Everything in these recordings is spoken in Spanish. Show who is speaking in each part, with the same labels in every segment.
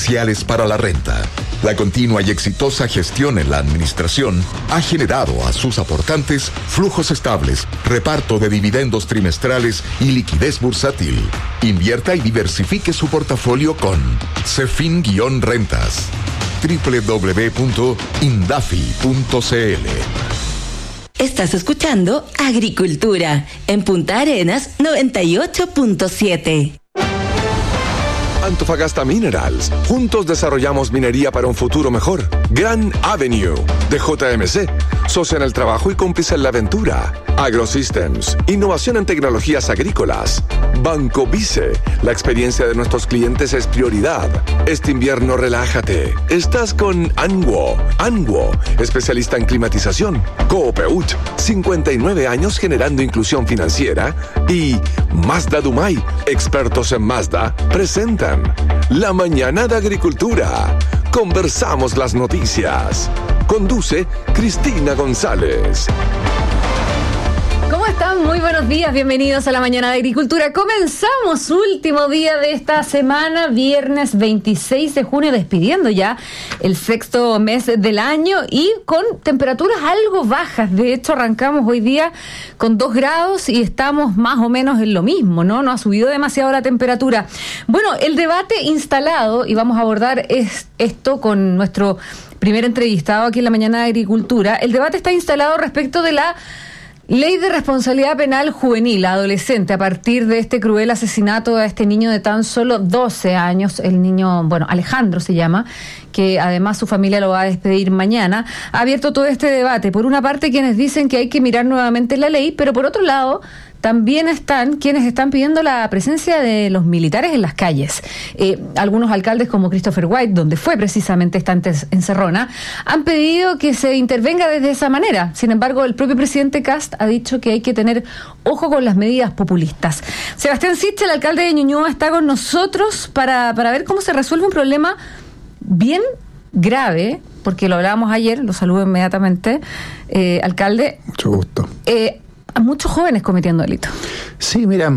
Speaker 1: especiales para la renta. La continua y exitosa gestión en la administración ha generado a sus aportantes flujos estables, reparto de dividendos trimestrales y liquidez bursátil. Invierta y diversifique su portafolio con Cefin-Rentas. www.indafi.cl.
Speaker 2: Estás escuchando Agricultura en Punta Arenas 98.7.
Speaker 3: Antofagasta Minerals. Juntos desarrollamos minería para un futuro mejor. Grand Avenue de JMC. Socia en el trabajo y cómplice en la aventura. AgroSystems. Innovación en tecnologías agrícolas. Banco Vice. La experiencia de nuestros clientes es prioridad. Este invierno relájate. Estás con Anguo. Anguo, especialista en climatización. Coopeut. 59 años generando inclusión financiera. Y Mazda Dumay. Expertos en Mazda. Presentan La Mañana de Agricultura. Conversamos las noticias. Conduce Cristina González.
Speaker 4: ¿Cómo están? Muy buenos días, bienvenidos a La Mañana de Agricultura. Comenzamos último día de esta semana, viernes 26 de junio, despidiendo ya el sexto mes del año y con temperaturas algo bajas. De hecho, arrancamos hoy día con 2 grados y estamos más o menos en lo mismo, ¿no? No ha subido demasiado la temperatura. Bueno, el debate instalado, y vamos a abordar esto con nuestro primer entrevistado aquí en La Mañana de Agricultura. El debate está instalado respecto de la Ley de Responsabilidad Penal Juvenil, adolescente, a partir de este cruel asesinato a este niño de tan solo 12 años, el niño, Alejandro se llama, que además su familia lo va a despedir mañana. Ha abierto todo este debate. Por una parte, quienes dicen que hay que mirar nuevamente la ley, pero por otro lado, también están quienes están pidiendo la presencia de los militares en las calles. Algunos alcaldes, como Christopher White, donde fue precisamente esta encerrona, han pedido que se intervenga desde esa manera. Sin embargo, el propio presidente Kast ha dicho que hay que tener ojo con las medidas populistas. Sebastián Sichel, el alcalde de Ñuñoa, está con nosotros para ver cómo se resuelve un problema bien grave, porque lo hablábamos ayer, lo saludo inmediatamente. Alcalde.
Speaker 5: Mucho gusto.
Speaker 4: Muchos jóvenes cometiendo delitos.
Speaker 5: Sí, mira,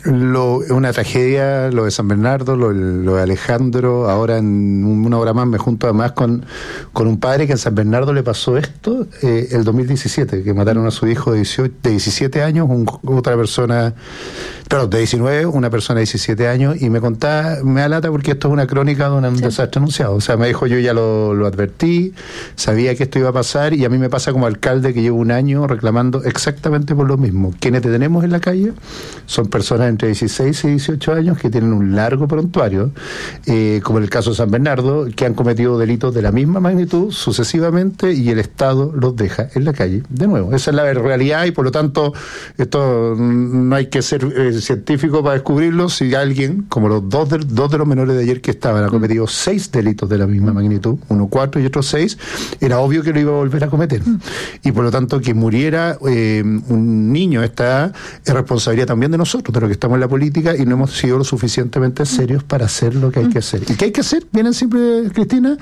Speaker 5: una tragedia, lo de San Bernardo, lo de Alejandro. Ahora en una hora más me junto además con un padre que en San Bernardo le pasó esto el 2017, que mataron a su hijo de 17 años, otra persona, perdón, de 19, una persona de 17 años, y me da lata porque esto es una crónica de un desastre anunciado. O sea, me dijo, yo ya lo advertí, sabía que esto iba a pasar, y a mí me pasa como alcalde que llevo un año reclamando exactamente por lo mismo. Quienes tenemos en la calle son personas entre 16 y 18 años que tienen un largo prontuario, como en el caso de San Bernardo, que han cometido delitos de la misma magnitud sucesivamente, y el Estado los deja en la calle de nuevo. Esa es la realidad, y por lo tanto esto no hay que ser científico para descubrirlo. Si alguien, como los dos de los menores de ayer que estaban, ha cometido 6 delitos de la misma magnitud, uno 4 y otro 6, era obvio que lo iba a volver a cometer. Y por lo tanto, que muriera un niño a esta edad es responsabilidad también de nosotros, de los que estamos en la política, y no hemos sido lo suficientemente serios para hacer lo que hay que hacer. ¿Y qué hay que hacer? Bien simple, Cristina,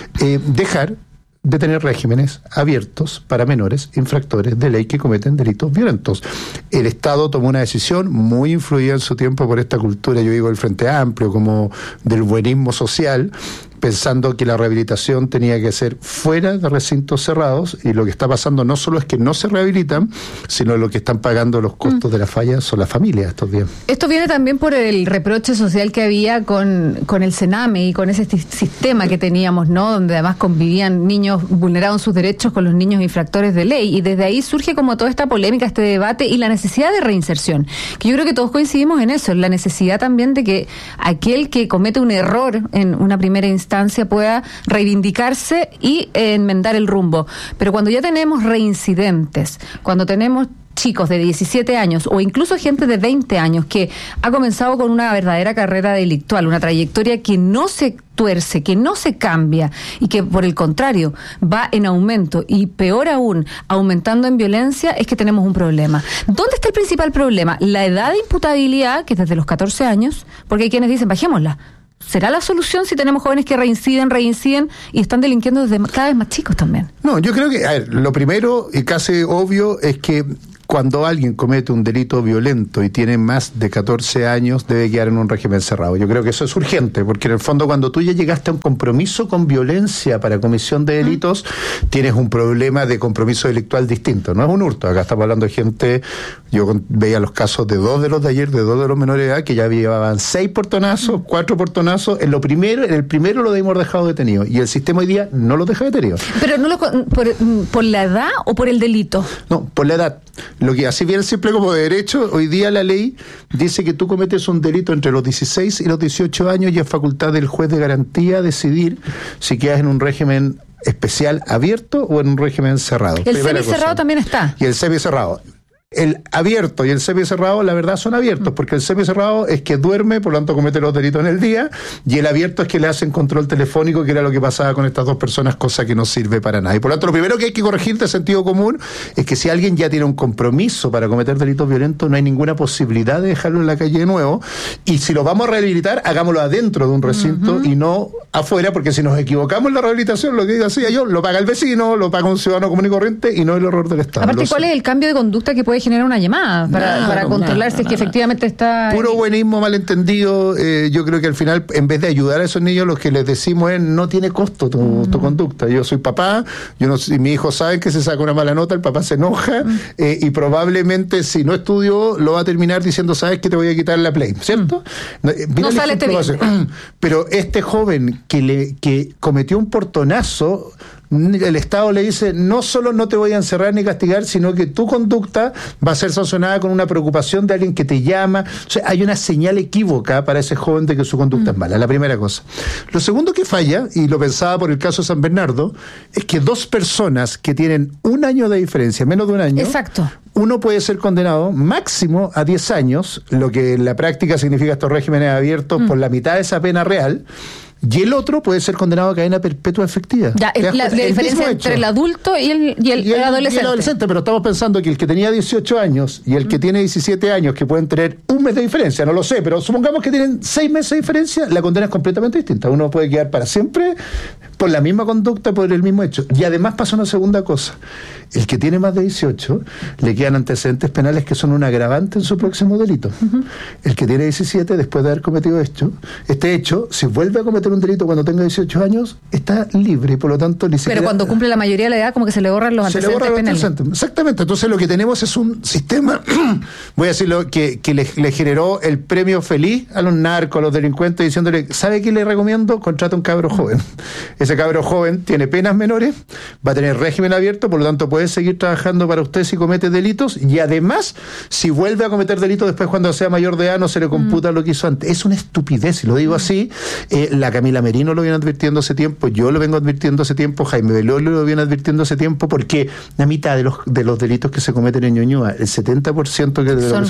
Speaker 5: dejar de tener regímenes abiertos para menores infractores de ley que cometen delitos violentos. El Estado tomó una decisión muy influida en su tiempo por esta cultura, yo digo, del Frente Amplio, como del buenismo social, pensando que la rehabilitación tenía que ser fuera de recintos cerrados, y lo que está pasando no solo es que no se rehabilitan, sino lo que están pagando los costos de la falla son las familias estos días.
Speaker 4: Esto viene también por el reproche social que había con el Sename y con ese sistema que teníamos, ¿no? Donde además convivían niños vulnerados sus derechos con los niños infractores de ley, y desde ahí surge como toda esta polémica, este debate y la necesidad de reinserción, que yo creo que todos coincidimos en eso, en la necesidad también de que aquel que comete un error en una primera instancia pueda reivindicarse y enmendar el rumbo. Pero cuando ya tenemos reincidentes, cuando tenemos chicos de 17 años o incluso gente de 20 años que ha comenzado con una verdadera carrera delictual, una trayectoria que no se tuerce, que no se cambia y que por el contrario va en aumento, y peor aún, aumentando en violencia, es que tenemos un problema. ¿Dónde está el principal problema? La edad de imputabilidad, que es desde los 14 años, porque hay quienes dicen, bajémosla. ¿Será la solución si tenemos jóvenes que reinciden y están delinquiendo desde cada vez más chicos también?
Speaker 5: No, yo creo que, lo primero y casi obvio es que cuando alguien comete un delito violento y tiene más de 14 años, debe quedar en un régimen cerrado. Yo creo que eso es urgente, porque en el fondo cuando tú ya llegaste a un compromiso con violencia para comisión de delitos, tienes un problema de compromiso delictual distinto. No es un hurto. Acá estamos hablando de gente, yo veía los casos de 2 de los de ayer, de 2 de los menores de edad, que ya llevaban 6 portonazos, 4 portonazos. En el primero lo hemos dejado detenido, y el sistema hoy día no lo deja detenido.
Speaker 4: ¿Pero no por la edad o por el delito?
Speaker 5: No, por la edad. Lo que así bien simple como de derecho, hoy día la ley dice que tú cometes un delito entre los 16 y los 18 años y es facultad del juez de garantía decidir si quedas en un régimen especial abierto o en un régimen cerrado.
Speaker 4: El semicerrado también está.
Speaker 5: Y el semicerrado. El abierto y el semicerrado, la verdad, son abiertos, porque el semicerrado es que duerme, por lo tanto comete los delitos en el día, y el abierto es que le hacen control telefónico, que era lo que pasaba con estas 2 personas, cosa que no sirve para nada. Y por lo tanto, lo primero que hay que corregir de sentido común es que si alguien ya tiene un compromiso para cometer delitos violentos, no hay ninguna posibilidad de dejarlo en la calle de nuevo, y si lo vamos a rehabilitar, hagámoslo adentro de un recinto y no afuera, porque si nos equivocamos en la rehabilitación, lo que decía yo, lo paga el vecino, lo paga un ciudadano común y corriente, y no el error del Estado.
Speaker 4: Aparte, ¿cuál es el cambio de conducta que puede generar una llamada para controlar si es que efectivamente está...
Speaker 5: Puro buenismo malentendido. Yo creo que al final, en vez de ayudar a esos niños, lo que les decimos es, no tiene costo tu conducta. Yo soy papá, y mi hijo sabe que se saca una mala nota, el papá se enoja, y probablemente si no estudió, lo va a terminar diciendo, sabes que te voy a quitar la Play, ¿cierto?
Speaker 4: No sale este bien.
Speaker 5: Pero este joven que cometió un portonazo, el Estado le dice, no solo no te voy a encerrar ni castigar, sino que tu conducta va a ser sancionada con una preocupación de alguien que te llama. O sea, hay una señal equívoca para ese joven de que su conducta es mala, la primera cosa. Lo segundo que falla, y lo pensaba por el caso de San Bernardo, es que 2 personas que tienen 1 año de diferencia, menos de 1 año,
Speaker 4: exacto,
Speaker 5: uno puede ser condenado máximo a 10 años, lo que en la práctica significa estos regímenes abiertos por la mitad de esa pena real, y el otro puede ser condenado a cadena perpetua efectiva.
Speaker 4: Ya, la diferencia entre el adulto y el adolescente.
Speaker 5: Pero estamos pensando que el que tenía 18 años y el que tiene 17 años, que pueden tener 1 mes de diferencia, no lo sé, pero supongamos que tienen 6 meses de diferencia, la condena es completamente distinta. Uno puede quedar para siempre por la misma conducta, por el mismo hecho. Y además pasa una segunda cosa. El que tiene más de 18, le quedan antecedentes penales que son un agravante en su próximo delito. El que tiene 17, después de haber cometido este hecho, si vuelve a cometer un delito cuando tenga 18 años, está libre y por lo tanto ni siquiera...
Speaker 4: Pero cuando cumple la mayoría de la edad, como que se le borran los antecedentes penales.
Speaker 5: Exactamente. Entonces lo que tenemos es un sistema, voy a decirlo, que le generó el premio feliz a los narcos, a los delincuentes, diciéndole, ¿sabe qué le recomiendo? Contrata un cabro joven. Ese cabro joven tiene penas menores, va a tener régimen abierto, por lo tanto puede seguir trabajando para usted si comete delitos, y además, si vuelve a cometer delitos después cuando sea mayor de edad, no se le computa lo que hizo antes. Es una estupidez, y lo digo así. La Camila Merino lo viene advirtiendo hace tiempo, yo lo vengo advirtiendo hace tiempo, Jaime Belolio lo viene advirtiendo hace tiempo, porque la mitad de los delitos que se cometen en Ñuñoa, el 70%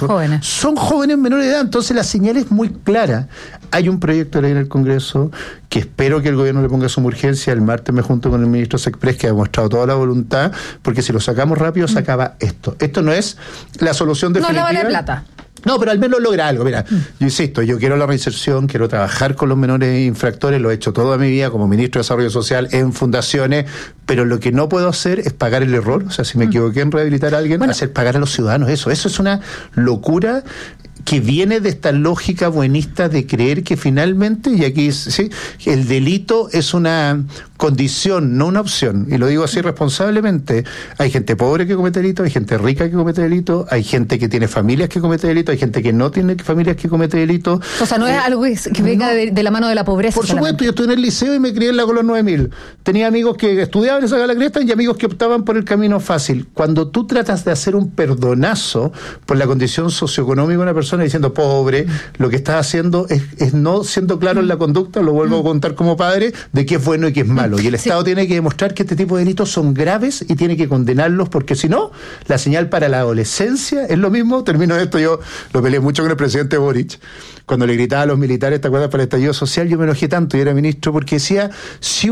Speaker 5: son jóvenes menores de edad. Entonces la señal es muy clara. Hay un proyecto de ley en el Congreso que espero que el gobierno le ponga suma urgencia. El martes me junto con el ministro Sexpress, que ha demostrado toda la voluntad, porque si lo sacamos rápido se acaba esto. Esto no es la solución definitiva.
Speaker 4: No le vale plata.
Speaker 5: No, pero al menos logra algo. Mira, yo insisto, yo quiero la reinserción, quiero trabajar con los menores infractores, lo he hecho toda mi vida como ministro de Desarrollo Social en fundaciones, pero lo que no puedo hacer es pagar el error. O sea, si me equivoqué en rehabilitar a alguien, hacer pagar a los ciudadanos eso. Eso es una locura que viene de esta lógica buenista de creer que finalmente, y aquí sí, el delito es una condición, no una opción, y lo digo así responsablemente. Hay gente pobre que comete delito, hay gente rica que comete delito, hay gente que tiene familias que comete delito, hay gente que no tiene familias que comete delito.
Speaker 4: O sea, no es algo que venga de la mano de la pobreza.
Speaker 5: Por supuesto, yo estuve en el liceo y me crié en la Colón 9000. Tenía amigos que estudiaban en Saga la Cresta y amigos que optaban por el camino fácil. Cuando tú tratas de hacer un perdonazo por la condición socioeconómica de una persona diciendo pobre, lo que estás haciendo es no siendo claro en la conducta, lo vuelvo a contar como padre, de qué es bueno y qué es malo. Y el Estado tiene que demostrar que este tipo de delitos son graves y tiene que condenarlos, porque si no, la señal para la adolescencia es lo mismo. Termino esto, yo lo peleé mucho con el presidente Boric, cuando le gritaba a los militares, ¿te acuerdas?, para el estallido social. Yo me enojé tanto y era ministro, porque decía, si un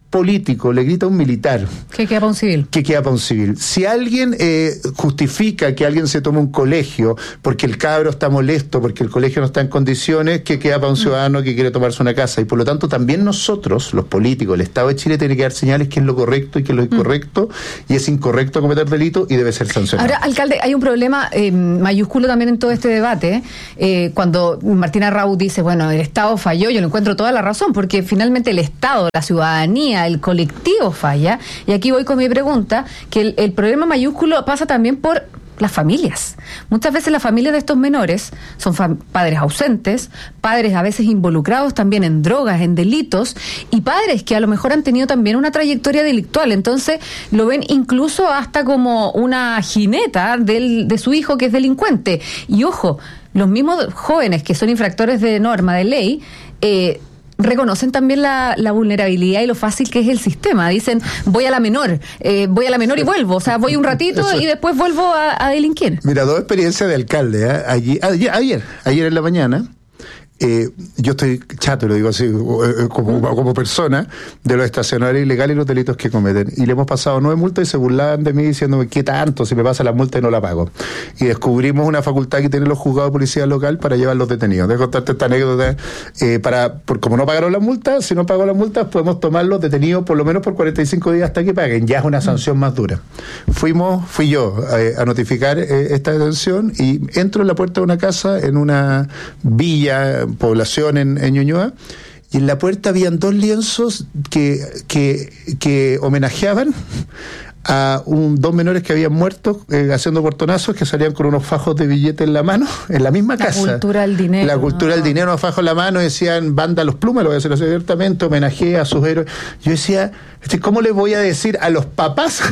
Speaker 5: político le grita a un militar,
Speaker 4: ¿Qué queda para un civil?
Speaker 5: ¿qué queda para un civil? Si alguien justifica que alguien se tome un colegio porque el cabro está molesto, porque el colegio no está en condiciones, ¿qué queda para un ciudadano que quiere tomarse una casa? Y por lo tanto también nosotros, los políticos, el Estado de Chile tiene que dar señales que es lo correcto y que es lo incorrecto, y es incorrecto cometer delito y debe ser sancionado.
Speaker 4: Ahora, alcalde, hay un problema mayúsculo también en todo este debate, cuando Martina Raúl dice, bueno, el Estado falló, yo le encuentro toda la razón, porque finalmente el Estado, la ciudadanía, el colectivo falla, y aquí voy con mi pregunta, que el problema mayúsculo pasa también por las familias. Muchas veces las familias de estos menores son padres ausentes, padres a veces involucrados también en drogas, en delitos, y padres que a lo mejor han tenido también una trayectoria delictual. Entonces lo ven incluso hasta como una jineta de su hijo que es delincuente. Y ojo, los mismos jóvenes que son infractores de norma, de ley, reconocen también la vulnerabilidad y lo fácil que es el sistema. Dicen, voy a la menor y vuelvo. O sea, voy un ratito y después vuelvo a delinquir.
Speaker 5: Mira, dos experiencias de alcalde. Ayer en la mañana, yo estoy chato, lo digo así, como persona, de los estacionarios ilegales y los delitos que cometen. Y le hemos pasado 9 multas y se burlaban de mí diciéndome, ¿qué tanto? Si me pasa la multa y no la pago. Y descubrimos una facultad que tienen los juzgados de policía local para llevar los detenidos. Dejo contarte esta anécdota. Como no pagaron las multas, si no pagó las multas, podemos tomarlos detenidos por lo menos por 45 días hasta que paguen. Ya es una sanción más dura. Fui yo a notificar esta detención y entro en la puerta de una casa en una villa, población en Ñuñoa, y en la puerta habían 2 lienzos que homenajeaban a 2 menores que habían muerto haciendo portonazos, que salían con unos fajos de billete en la mano, en la misma casa.
Speaker 4: La cultura del dinero.
Speaker 5: La cultura del dinero, unos fajos en la mano, decían, banda Los Plumas, lo voy a decir así abiertamente, homenajea a sus héroes. Yo decía, ¿cómo le voy a decir a los papás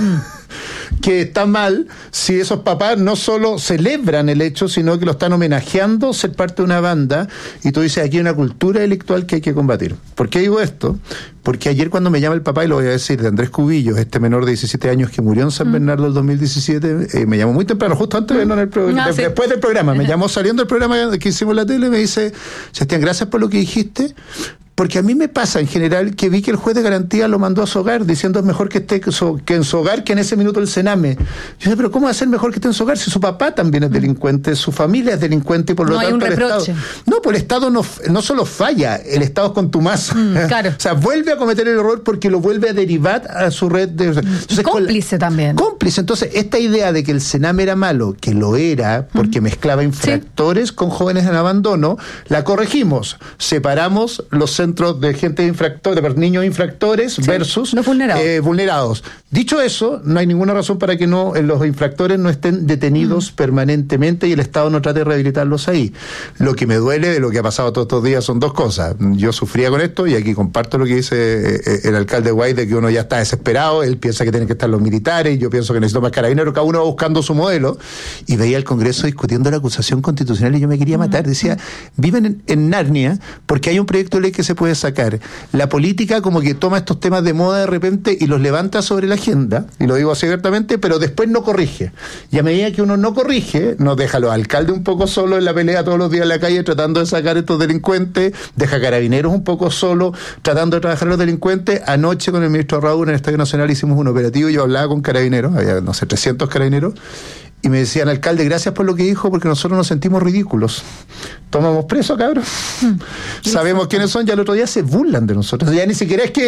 Speaker 5: que está mal si esos papás no solo celebran el hecho, sino que lo están homenajeando ser parte de una banda? Y tú dices, aquí hay una cultura delictual que hay que combatir. ¿Por qué digo esto? Porque ayer cuando me llama el papá, y lo voy a decir, de Andrés Cubillos, este menor de 17 años que murió en San Bernardo del 2017, me llamó muy temprano, justo antes de verlo en el después del programa, me llamó saliendo del programa que hicimos en la tele, me dice, Sebastián, gracias por lo que dijiste, porque a mí me pasa en general que vi que el juez de garantía lo mandó a su hogar, diciendo es mejor que esté que en su hogar que en ese minuto el Sename. Yo sé, pero ¿cómo va a ser mejor que esté en su hogar si su papá también es delincuente, su familia es delincuente y por lo tanto
Speaker 4: hay un
Speaker 5: el
Speaker 4: reproche.
Speaker 5: Estado... No, pues el Estado no solo falla, el Estado es contumaz.
Speaker 4: Claro.
Speaker 5: O sea, vuelve a cometer el error porque lo vuelve a derivar a su red de... Entonces,
Speaker 4: cómplice también.
Speaker 5: Cómplice. Entonces, esta idea de que el Sename era malo, que lo era porque mezclaba infractores con jóvenes en abandono, la corregimos. Separamos los centros de gente de niños infractores versus
Speaker 4: los
Speaker 5: vulnerados. Dicho eso, no hay ninguna razón para que los infractores no estén detenidos permanentemente y el Estado no trate de rehabilitarlos ahí. Lo que me duele de lo que ha pasado todos estos días son 2 cosas. Yo sufría con esto y aquí comparto lo que dice el alcalde Guay, de que uno ya está desesperado, él piensa que tienen que estar los militares, yo pienso que necesito más carabineros, cada uno va buscando su modelo, y veía el Congreso discutiendo la acusación constitucional y yo me quería matar. Decía, viven en Narnia porque hay un proyecto de ley que se puede sacar. La política como que toma estos temas de moda de repente y los levanta sobre la agenda, y lo digo así abiertamente, pero después no corrige. Y a medida que uno no corrige, nos deja a los alcaldes un poco solos en la pelea todos los días en la calle tratando de sacar a estos delincuentes, deja a carabineros un poco solos tratando de trabajar a los delincuentes. Anoche con el ministro Raúl en el Estadio Nacional hicimos un operativo, yo hablaba con carabineros, había 300 carabineros, y me decían, alcalde, gracias por lo que dijo, porque nosotros nos sentimos ridículos. Tomamos preso, cabrón. Sabemos quiénes son, ya el otro día se burlan de nosotros. Ya ni siquiera es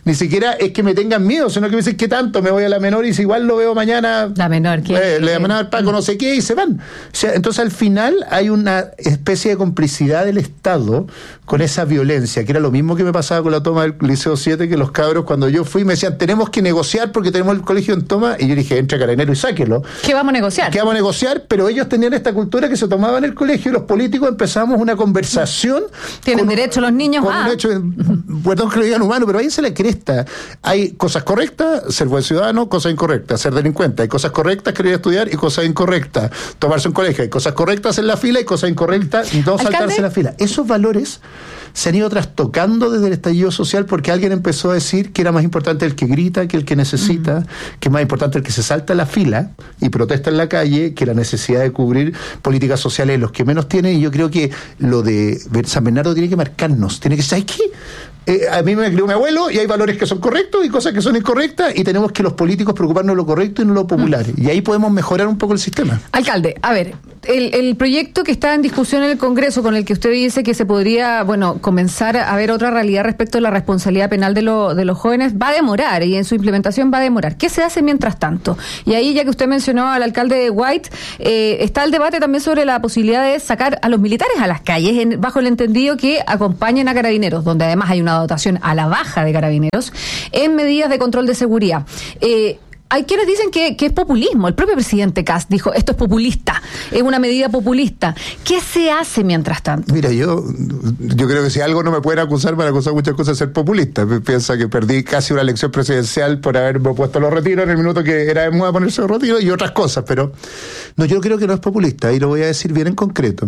Speaker 5: que me tengan miedo, sino que me dicen, ¿qué tanto? Me voy a la menor y si igual lo veo mañana.
Speaker 4: La menor, ¿qué?
Speaker 5: Le llaman al Paco, no sé qué, y se van. O sea, entonces al final hay una especie de complicidad del Estado con esa violencia, que era lo mismo que me pasaba con la toma del Liceo 7, que los cabros, cuando yo fui, me decían, tenemos que negociar porque tenemos el colegio en toma, y yo dije, entre carabinero y sáquelo.
Speaker 4: ¿Qué vamos a negociar?
Speaker 5: Que vamos a negociar, pero ellos tenían esta cultura que se tomaba en el colegio y los políticos empezamos una conversación.
Speaker 4: Tienen derecho los niños
Speaker 5: a... Perdón que lo digan humano, pero váyanse la cresta. Hay cosas correctas, ser buen ciudadano, cosas incorrectas, ser delincuente. Hay cosas correctas, querer estudiar, y cosas incorrectas, tomarse un colegio. Hay cosas correctas en la fila y cosas incorrectas no saltarse la fila. Esos valores se han ido trastocando desde el estallido social porque alguien empezó a decir que era más importante el que grita que el que necesita, que es más importante el que se salta la fila y protesta en la calle que la necesidad de cubrir políticas sociales de los que menos tienen. Y yo creo que lo de San Bernardo tiene que marcarnos, tiene que, ¿sabes qué? A mí me crió mi abuelo y hay valores que son correctos y cosas que son incorrectas y tenemos que los políticos preocuparnos de lo correcto y no lo popular. Y ahí podemos mejorar un poco el sistema.
Speaker 4: Alcalde, a ver, el proyecto que está en discusión en el Congreso, con el que usted dice que se podría, comenzar a ver otra realidad respecto a la responsabilidad penal de los jóvenes, va a demorar y en su implementación va a demorar. ¿Qué se hace mientras tanto? Y ahí, ya que usted mencionó al alcalde de White, está el debate también sobre la posibilidad de sacar a los militares a las calles, bajo el entendido que acompañen a Carabineros, donde además hay una dotación a la baja de Carabineros, en medidas de control de seguridad. Hay quienes dicen que es populismo. El propio presidente Kast dijo, esto es populista, es una medida populista. ¿Qué se hace mientras tanto?
Speaker 5: Mira, yo creo que si algo no me pueden acusar, para acusar muchas cosas de ser populista. Piensa que perdí casi una elección presidencial por haberme puesto los retiros en el minuto que era de moda ponerse los retiros y otras cosas, pero no, yo creo que no es populista y lo voy a decir bien en concreto.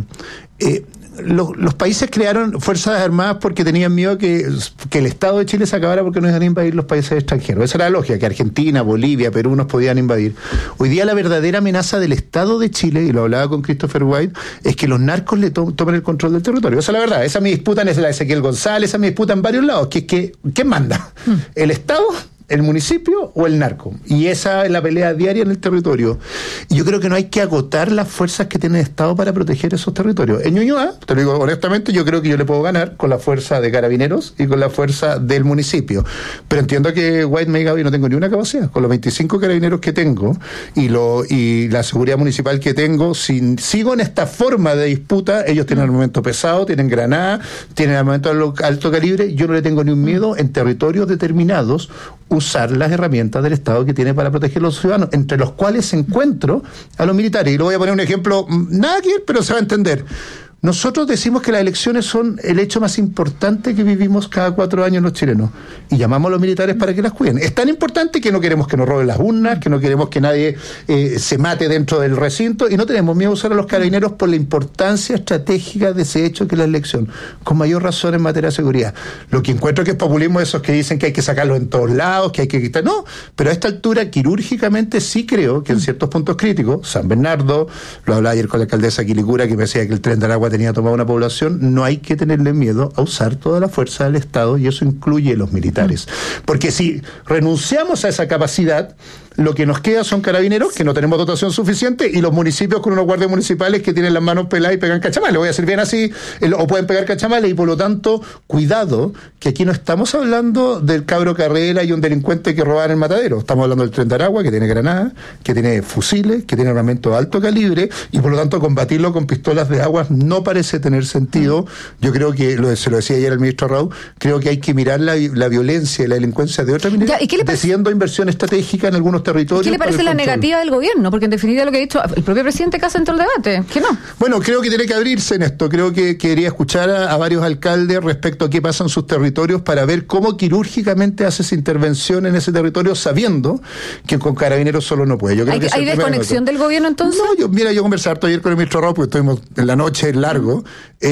Speaker 5: Los países crearon fuerzas armadas porque tenían miedo que el Estado de Chile se acabara porque nos iban a invadir los países extranjeros. Esa era la lógica, que Argentina, Bolivia, Perú nos podían invadir. Hoy día la verdadera amenaza del Estado de Chile, y lo hablaba con Christopher White, es que los narcos le tomen el control del territorio. Esa es la verdad. Esa me disputan, es la de Ezequiel González, esa me disputan en varios lados. ¿Quién manda? ¿El Estado? ¿El municipio o el narco? Y esa es la pelea diaria en el territorio. Y yo creo que no hay que agotar las fuerzas que tiene el Estado para proteger esos territorios. En Ñuñoa, te lo digo honestamente, yo creo que yo le puedo ganar con la fuerza de Carabineros y con la fuerza del municipio. Pero entiendo que White me diga, no tengo ni una capacidad. Con los 25 carabineros que tengo y la seguridad municipal que tengo, si sigo en esta forma de disputa, ellos tienen armamento pesado, tienen granadas, tienen armamento de alto calibre, yo no le tengo ni un miedo en territorios determinados usar las herramientas del Estado que tiene para proteger a los ciudadanos, entre los cuales encuentro a los militares. Y le voy a poner un ejemplo, nada que ver, pero se va a entender. Nosotros decimos que las elecciones son el hecho más importante que vivimos cada 4 años los chilenos. Y llamamos a los militares para que las cuiden. Es tan importante que no queremos que nos roben las urnas, que no queremos que nadie se mate dentro del recinto, y no tenemos miedo a usar a los carabineros por la importancia estratégica de ese hecho que es la elección. Con mayor razón en materia de seguridad. Lo que encuentro que es populismo es esos que dicen que hay que sacarlos en todos lados, que hay que quitar. No, pero a esta altura quirúrgicamente sí creo que en ciertos puntos críticos, San Bernardo, lo hablaba ayer con la alcaldesa Quilicura, que me decía que el tren de Aragua tenía tomado una población, no hay que tenerle miedo a usar toda la fuerza del Estado, y eso incluye los militares. Porque si renunciamos a esa capacidad, lo que nos queda son carabineros, que no tenemos dotación suficiente, y los municipios con unos guardias municipales que tienen las manos peladas y pegan cachamales. Voy a decir bien así, o pueden pegar cachamales, y por lo tanto, cuidado, que aquí no estamos hablando del cabro Carrera y un delincuente que roba en el matadero. Estamos hablando del tren de Aragua, que tiene granadas, que tiene fusiles, que tiene armamento de alto calibre, y por lo tanto combatirlo con pistolas de agua no parece tener sentido. Yo creo que, se lo decía ayer el ministro Raúl, creo que hay que mirar la violencia y la delincuencia de otra manera, decidiendo inversión estratégica en algunos territorios.
Speaker 4: ¿Qué le parece la negativa del gobierno? Porque en definitiva lo que ha dicho el propio presidente Kast entró el debate. ¿Qué no?
Speaker 5: Bueno, creo que tiene que abrirse en esto. Creo que quería escuchar a varios alcaldes respecto a qué pasa en sus territorios para ver cómo quirúrgicamente hace esa intervención en ese territorio, sabiendo que con carabineros solo no puede. Yo creo
Speaker 4: ¿Hay desconexión del gobierno entonces?
Speaker 5: No, yo conversé harto ayer con el ministro Raúl, porque estuvimos en la noche largo,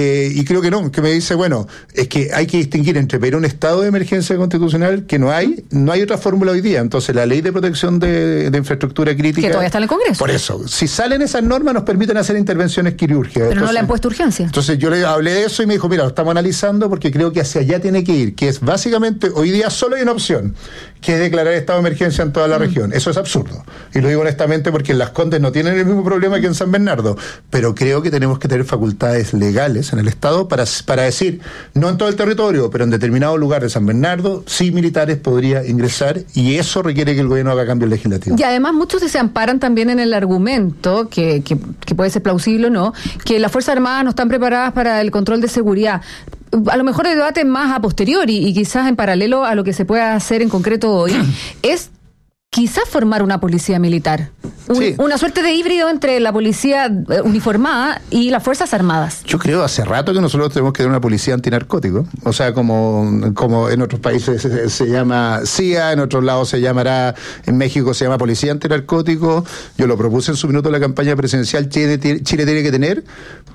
Speaker 5: y creo que no, que me dice, bueno, es que hay que distinguir entre pedir un estado de emergencia constitucional, que no hay otra fórmula hoy día. Entonces la ley de protección de infraestructura crítica,
Speaker 4: que todavía está en el Congreso.
Speaker 5: Por eso, si salen esas normas nos permiten hacer intervenciones quirúrgicas.
Speaker 4: Pero
Speaker 5: entonces,
Speaker 4: no le han puesto urgencia.
Speaker 5: Entonces yo le hablé de eso y me dijo, mira, lo estamos analizando porque creo que hacia allá tiene que ir, que es básicamente, hoy día solo hay una opción, que es declarar estado de emergencia en toda la región. Eso es absurdo. Y lo digo honestamente porque en Las Condes no tienen el mismo problema que en San Bernardo, pero creo que tenemos que tener facultades legales en el Estado para decir, no en todo el territorio, pero en determinado lugar de San Bernardo, sí militares podría ingresar, y eso requiere que el gobierno haga cambios legislativos.
Speaker 4: Y además muchos se amparan también en el argumento, que puede ser plausible o no, que las Fuerzas Armadas no están preparadas para el control de seguridad. A lo mejor el debate más a posteriori y quizás en paralelo a lo que se pueda hacer en concreto hoy es quizás formar una policía militar. Una suerte de híbrido entre la policía uniformada y las Fuerzas Armadas.
Speaker 5: Yo creo hace rato que nosotros tenemos que tener una policía antinarcótico. O sea, como en otros países se llama CIA, en otros lados se llamará, en México se llama policía antinarcótico. Yo lo propuse en su minuto en la campaña presidencial. Chile tiene que tener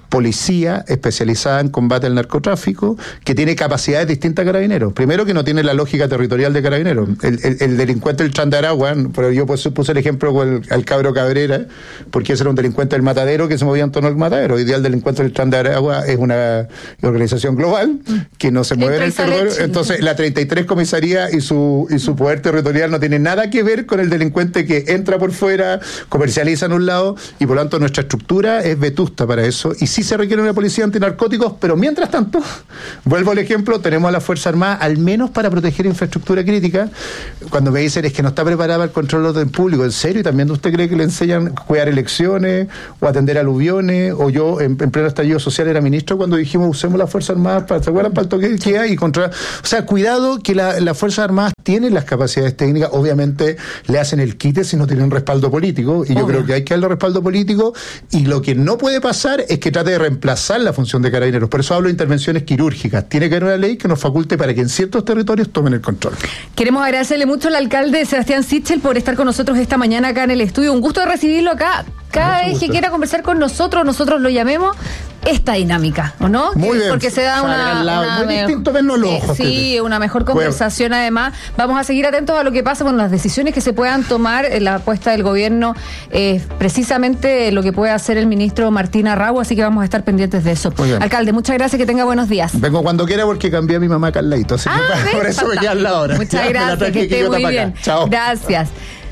Speaker 5: policía especializada en combate al narcotráfico, que tiene capacidades distintas a Carabineros. Primero, que no tiene la lógica territorial de Carabineros. El delincuente del Chandaragua, pero yo puse el ejemplo con el cabro Cabrera, porque ese era un delincuente del Matadero que se movía en torno al Matadero. Hoy día el delincuente del Chandaragua es una organización global que no se mueve en el territorio. Entonces, la 33 comisaría y su poder territorial no tiene nada que ver con el delincuente que entra por fuera, comercializa en un lado, y por lo tanto nuestra estructura es vetusta para eso, y sí se requiere una policía antinarcóticos, pero mientras tanto, vuelvo al ejemplo, tenemos a la Fuerza Armada al menos para proteger infraestructura crítica. Cuando me dicen es que no está preparada para el control del orden público, ¿en serio? ¿Y también usted cree que le enseñan a cuidar elecciones o atender aluviones? O yo en pleno estallido social era ministro cuando dijimos usemos la Fuerza Armada para, ¿se acuerdan? Para el toque de queda y controlar. O sea, cuidado que las Fuerzas Armadas tienen las capacidades técnicas, obviamente le hacen el quite si no tienen respaldo político, y yo creo que hay que darle respaldo político, y lo que no puede pasar es que trate de reemplazar la función de Carabineros. Por eso hablo de intervenciones quirúrgicas. Tiene que haber una ley que nos faculte para que en ciertos territorios tomen el control.
Speaker 4: Queremos agradecerle mucho al alcalde Sebastián Sichel por estar con nosotros esta mañana acá en el estudio. Un gusto de recibirlo acá. Cada vez que quiera conversar con nosotros lo llamemos. Esta dinámica, ¿o no?
Speaker 5: Muy bien.
Speaker 4: Porque se da
Speaker 5: muy distinto vernos los ojos.
Speaker 4: Sí, una mejor conversación. Además, vamos a seguir atentos a lo que pasa con las decisiones que se puedan tomar en la apuesta del gobierno, precisamente lo que puede hacer el ministro Martín Arrau, así que vamos a estar pendientes de eso. Alcalde, muchas gracias, que tenga buenos días.
Speaker 5: Vengo cuando quiera porque cambié a mi mamá acá al ladito, así que por eso me queda la hora.
Speaker 4: Muchas gracias, que esté muy bien.
Speaker 5: Chao.
Speaker 4: Gracias.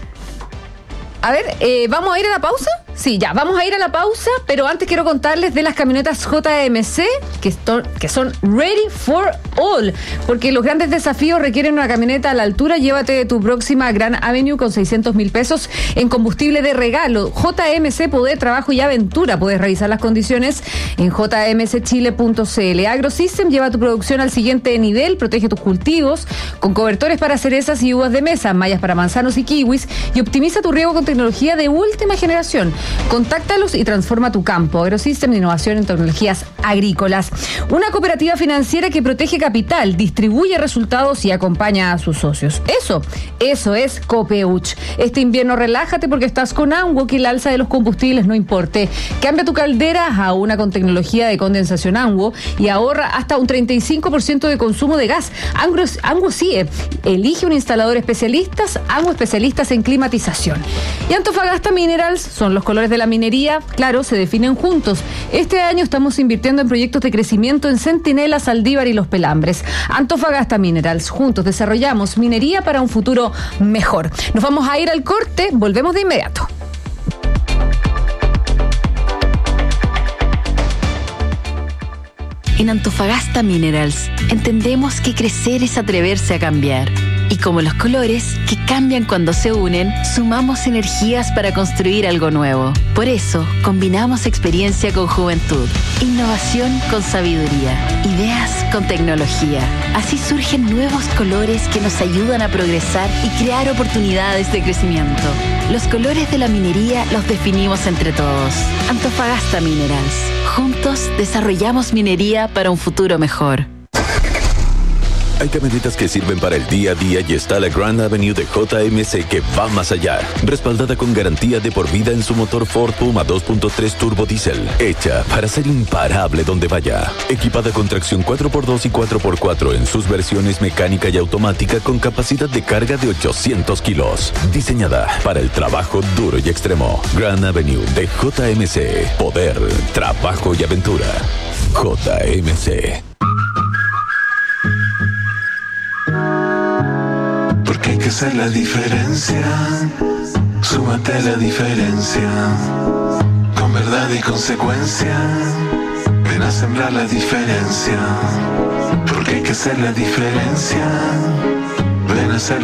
Speaker 4: A ver, ¿vamos a ir a la pausa? Sí, ya, vamos a ir a la pausa, pero antes quiero contarles de las camionetas JMC que son ready for all, porque los grandes desafíos requieren una camioneta a la altura. Llévate tu próxima Grand Avenue con 600,000 pesos en combustible de regalo. JMC, poder, trabajo y aventura. Puedes revisar las condiciones en jmcchile.cl. AgroSystem lleva tu producción al siguiente nivel, protege tus cultivos con cobertores para cerezas y uvas de mesa, mallas para manzanos y kiwis, y optimiza tu riego con tecnología de última generación. Contáctalos y transforma tu campo. AgroSystem, de innovación en tecnologías agrícolas. Una cooperativa financiera que protege capital, distribuye resultados y acompaña a sus socios. Eso es Copeuch. Este invierno relájate porque estás con Anwo, que el alza de los combustibles no importe. Cambia tu caldera a una con tecnología de condensación Anwo y ahorra hasta un 35% de consumo de gas. Anwo sigue. Elige un instalador especialistas, Anwo especialistas en climatización. Y Antofagasta Minerals son los colores de la minería, claro, se definen juntos. Este año estamos invirtiendo en proyectos de crecimiento en Centinela, Saldívar y Los Pelambres. Antofagasta Minerals, juntos desarrollamos minería para un futuro mejor. Nos vamos a ir al corte, volvemos de inmediato.
Speaker 2: En Antofagasta Minerals entendemos que crecer es atreverse a cambiar. Y como los colores, que cambian cuando se unen, sumamos energías para construir algo nuevo. Por eso, combinamos experiencia con juventud, innovación con sabiduría, ideas con tecnología. Así surgen nuevos colores que nos ayudan a progresar y crear oportunidades de crecimiento. Los colores de la minería los definimos entre todos. Antofagasta Minerals. Juntos desarrollamos minería para un futuro mejor.
Speaker 6: Hay camionetas que sirven para el día a día y está la Grand Avenue de JMC que va más allá. Respaldada con garantía de por vida en su motor Ford Puma 2.3 Turbo Diesel. Hecha para ser imparable donde vaya. Equipada con tracción 4x2 y 4x4 en sus versiones mecánica y automática con capacidad de carga de 800 kilos. Diseñada para el trabajo duro y extremo. Grand Avenue de JMC. Poder, trabajo y aventura. JMC.
Speaker 7: Porque hay que hacer la diferencia. Súmate a la diferencia. Con verdad y consecuencia. Ven a sembrar la diferencia. Porque hay que hacer la diferencia. Ven a hacer